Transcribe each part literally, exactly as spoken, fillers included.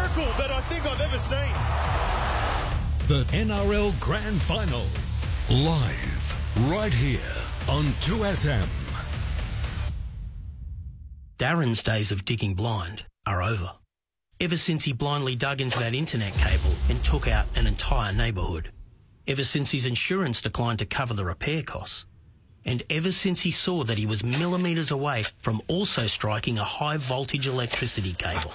miracle that I think I've ever seen. The N R L Grand Final, live, right here on two S M. Darren's days of digging blind are over. Ever since he blindly dug into that internet cable and took out an entire neighbourhood. Ever since his insurance declined to cover the repair costs. And ever since he saw that he was millimetres away from also striking a high-voltage electricity cable.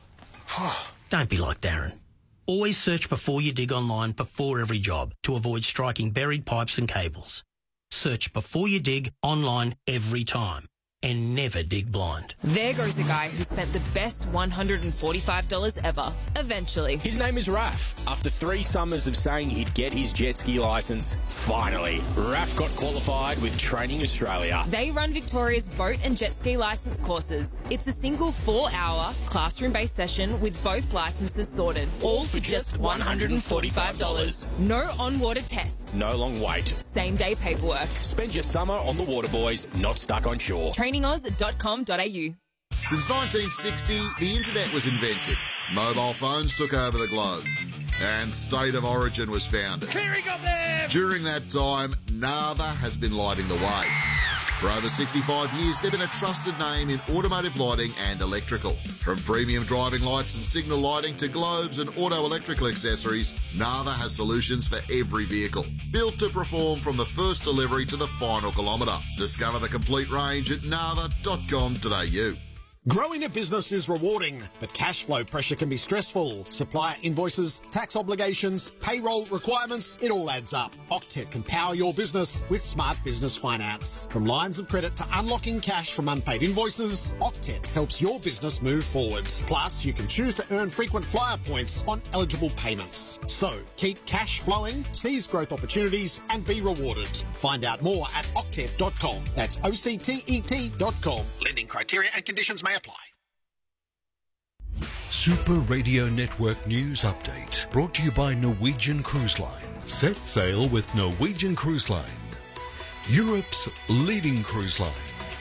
Don't be like Darren. Always search before you dig online before every job to avoid striking buried pipes and cables. Search before you dig online every time. And never dig blind. There goes a guy who spent the best one hundred forty-five dollars ever, eventually. His name is Raf. After three summers of saying he'd get his jet ski licence, finally, Raf got qualified with Training Australia. They run Victoria's boat and jet ski licence courses. It's a single four-hour classroom-based session with both licences sorted, all for just one hundred forty-five dollars. No on-water test. No long wait. Same-day paperwork. Spend your summer on the water, boys, not stuck on shore. training oz dot com dot a u. Since nineteen sixty, the internet was invented. Mobile phones took over the globe. And State of Origin was founded. Clearing up there! During that time, Nava has been lighting the way. For over sixty-five years, they've been a trusted name in automotive lighting and electrical. From premium driving lights and signal lighting to globes and auto electrical accessories, Nava has solutions for every vehicle. Built to perform from the first delivery to the final kilometre. Discover the complete range at nava dot com dot a u. Growing a business is rewarding, but cash flow pressure can be stressful. Supplier invoices, tax obligations, payroll requirements, it all adds up. Octet can power your business with Smart Business Finance. From lines of credit to unlocking cash from unpaid invoices, Octet helps your business move forwards. Plus, you can choose to earn frequent flyer points on eligible payments. So, keep cash flowing, seize growth opportunities, and be rewarded. Find out more at octet dot com. That's O C T E T dot com. Lending criteria and conditions may apply. Super Radio Network News Update, brought to you by Norwegian Cruise Line. Set sail with Norwegian Cruise Line, Europe's leading cruise line.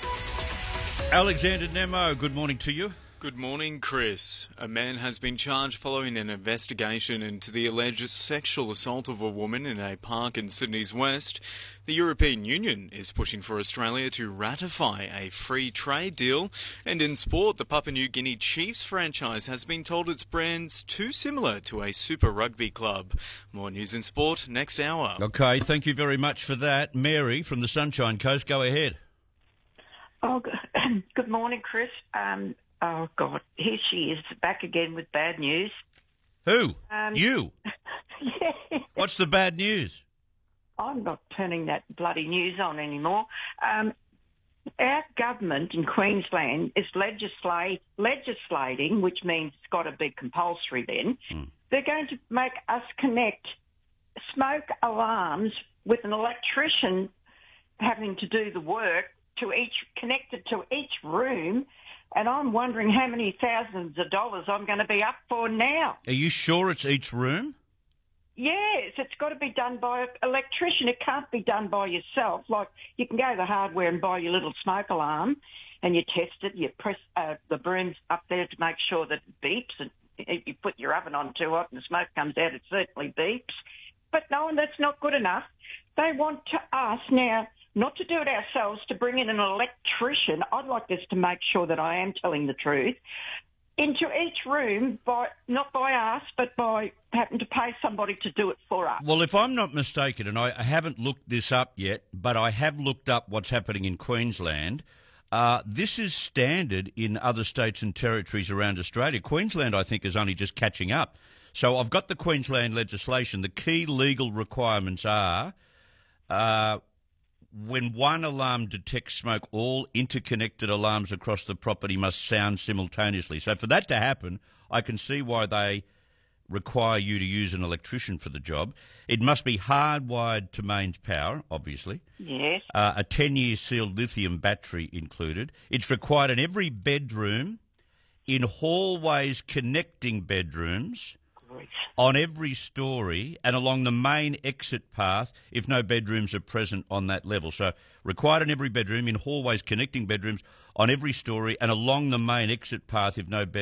Alexander Nemo, good morning to you. Good morning, Chris. A man has been charged following an investigation into the alleged sexual assault of a woman in a park in Sydney's West. The European Union is pushing for Australia to ratify a free trade deal. And in sport, the Papua New Guinea Chiefs franchise has been told its brand's too similar to a Super Rugby club. More news in sport next hour. Okay, thank you very much for that. Mary from the Sunshine Coast, go ahead. Oh, good, good morning, Chris. Um, Oh, God, here she is, back again with bad news. Who? Um, you? Yeah. What's the bad news? I'm not turning that bloody news on anymore. Um, our government in Queensland is legislate, legislating, which means it's got to be compulsory then. Mm. They're going to make us connect smoke alarms with an electrician having to do the work to each, connected to each room. And I'm wondering how many thousands of dollars I'm going to be up for now. Are you sure it's each room? Yes, it's got to be done by an electrician. It can't be done by yourself. Like, you can go to the hardware and buy your little smoke alarm and you test it. You press uh, the brooms up there to make sure that it beeps. And if you put your oven on too hot and the smoke comes out, it certainly beeps. But no, that's not good enough. They want to us now not to do it ourselves, to bring in an electrician. I'd like this to make sure that I am telling the truth. Into each room, by not by us, but by having to pay somebody to do it for us. Well, if I'm not mistaken, and I haven't looked this up yet, but I have looked up what's happening in Queensland, uh, this is standard in other states and territories around Australia. Queensland, I think, is only just catching up. So I've got the Queensland legislation. The key legal requirements are... Uh, when one alarm detects smoke, all interconnected alarms across the property must sound simultaneously. So for that to happen, I can see why they require you to use an electrician for the job. It must be hardwired to mains power, obviously. Yes. Uh, a ten-year sealed lithium battery included. It's required in every bedroom, in hallways connecting bedrooms, on every storey and along the main exit path if no bedrooms are present on that level. So required in every bedroom, in hallways connecting bedrooms, on every storey and along the main exit path if no bedrooms